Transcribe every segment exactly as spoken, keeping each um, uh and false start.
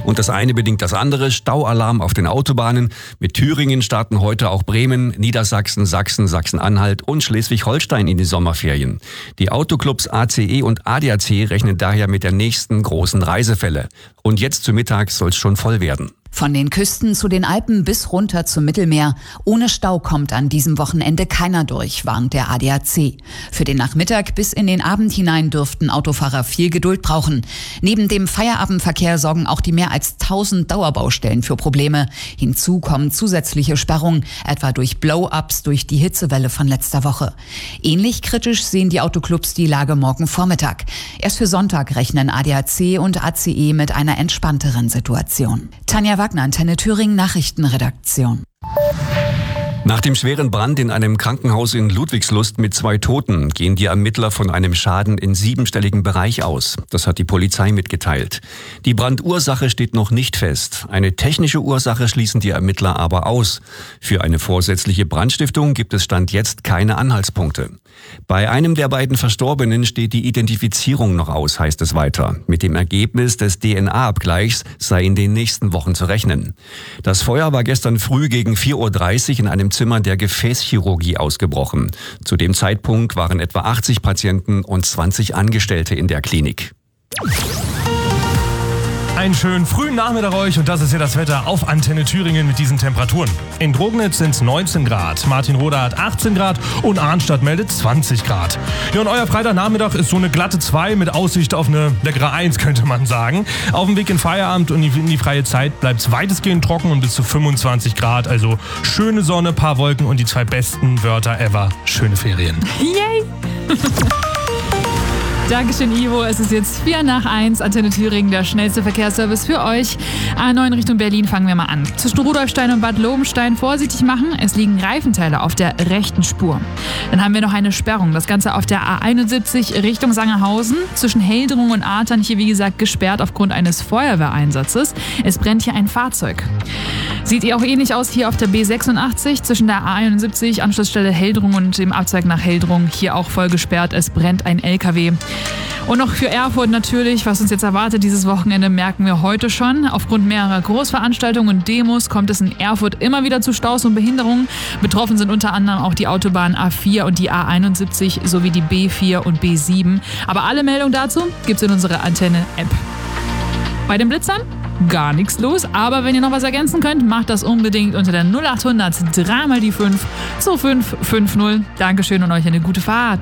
Und das eine bedingt das andere. Staualarm auf den Autobahnen. Mit Thüringen starten heute auch Bremen, Niedersachsen, Sachsen, Sachsen-Anhalt und Schleswig-Holstein in die Sommerferien. Die Autoclubs A C E und A D A C rechnen daher mit der nächsten großen Reisewelle. Und jetzt zu Mittag soll es schon voll werden. Von den Küsten zu den Alpen bis runter zum Mittelmeer. Ohne Stau kommt an diesem Wochenende keiner durch, warnt der A D A C. Für den Nachmittag bis in den Abend hinein dürften Autofahrer viel Geduld brauchen. Neben dem Feierabendverkehr sorgen auch die mehr als tausend Dauerbaustellen für Probleme. Hinzu kommen zusätzliche Sperrungen, etwa durch Blow-ups durch die Hitzewelle von letzter Woche. Ähnlich kritisch sehen die Autoclubs die Lage morgen Vormittag. Erst für Sonntag rechnen A D A C und A C E mit einer entspannteren Situation. Tanja Wagner, Antenne Thüringen, Nachrichtenredaktion. Nach dem schweren Brand in einem Krankenhaus in Ludwigslust mit zwei Toten gehen die Ermittler von einem Schaden in siebenstelligen Bereich aus. Das hat die Polizei mitgeteilt. Die Brandursache steht noch nicht fest. Eine technische Ursache schließen die Ermittler aber aus. Für eine vorsätzliche Brandstiftung gibt es Stand jetzt keine Anhaltspunkte. Bei einem der beiden Verstorbenen steht die Identifizierung noch aus, heißt es weiter. Mit dem Ergebnis des D N A-Abgleichs sei in den nächsten Wochen zu rechnen. Das Feuer war gestern früh gegen vier Uhr dreißig in einem Zimmer der Gefäßchirurgie ausgebrochen. Zu dem Zeitpunkt waren etwa achtzig Patienten und zwanzig Angestellte in der Klinik. Einen schönen frühen Nachmittag euch und das ist ja das Wetter auf Antenne Thüringen mit diesen Temperaturen. In Drognitz sind es neunzehn Grad, Martinroda hat achtzehn Grad und Arnstadt meldet zwanzig Grad. Ja, und euer Freitagnachmittag ist so eine glatte zwei mit Aussicht auf eine leckere eins, könnte man sagen. Auf dem Weg in Feierabend und in die freie Zeit bleibt es weitestgehend trocken und bis zu fünfundzwanzig Grad. Also schöne Sonne, paar Wolken und die zwei besten Wörter ever. Schöne Ferien. Yay! Dankeschön, Ivo. Es ist jetzt vier nach eins. Antenne Thüringen, der schnellste Verkehrsservice für euch. A neun Richtung Berlin fangen wir mal an. Zwischen Rudolfstein und Bad Lobenstein vorsichtig machen. Es liegen Reifenteile auf der rechten Spur. Dann haben wir noch eine Sperrung. Das Ganze auf der A einundsiebzig Richtung Sangerhausen. Zwischen Heldrung und Artern hier, wie gesagt, gesperrt aufgrund eines Feuerwehreinsatzes. Es brennt hier ein Fahrzeug. Sieht ihr auch ähnlich aus hier auf der B sechsundachtzig zwischen der A einundsiebzig, Anschlussstelle Heldrung und dem Abzweig nach Heldrung. Hier auch voll gesperrt. Es brennt ein L K W. Und noch für Erfurt natürlich, was uns jetzt erwartet dieses Wochenende, merken wir heute schon. Aufgrund mehrerer Großveranstaltungen und Demos kommt es in Erfurt immer wieder zu Staus und Behinderungen. Betroffen sind unter anderem auch die Autobahn A vier und die A einundsiebzig sowie die B vier und B sieben. Aber alle Meldungen dazu gibt's in unserer Antenne-App. Bei den Blitzern gar nichts los, aber wenn ihr noch was ergänzen könnt, macht das unbedingt unter der null achthundert drei mal die fünf zwei fünf fünf null. Dankeschön und euch eine gute Fahrt.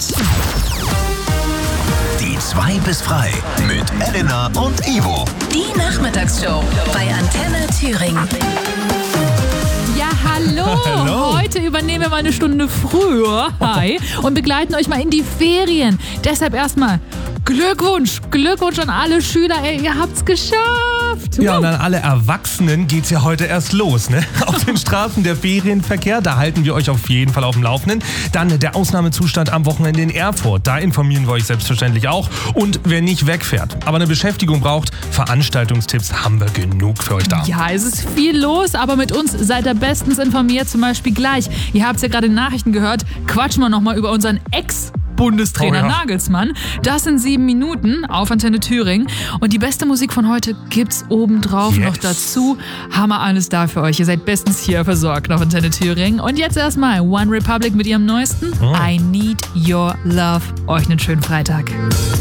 Die zwei bis frei mit Elena und Ivo. Die Nachmittagsshow bei Antenne Thüringen. Ja, hallo. Hallo. Heute übernehmen wir mal eine Stunde früher. Hi. Und begleiten euch mal in die Ferien. Deshalb erstmal Glückwunsch. Glückwunsch an alle Schüler. Ey, ihr habt's geschafft. Ja, und an alle Erwachsenen geht's ja heute erst los, ne? Auf den Straßen der Ferienverkehr, da halten wir euch auf jeden Fall auf dem Laufenden. Dann der Ausnahmezustand am Wochenende in Erfurt, da informieren wir euch selbstverständlich auch. Und wer nicht wegfährt, aber eine Beschäftigung braucht, Veranstaltungstipps haben wir genug für euch da. Ja, es ist viel los, aber mit uns seid ihr bestens informiert, zum Beispiel gleich. Ihr habt's ja gerade in Nachrichten gehört, quatschen wir nochmal über unseren Ex- Bundestrainer oh ja. Nagelsmann. Das in sieben Minuten auf Antenne Thüringen. Und die beste Musik von heute gibt's obendrauf yes. noch dazu. Haben wir alles da für euch. Ihr seid bestens hier versorgt auf Antenne Thüringen. Und jetzt erstmal One Republic mit ihrem neuesten oh. I Need Your Love. Euch einen schönen Freitag.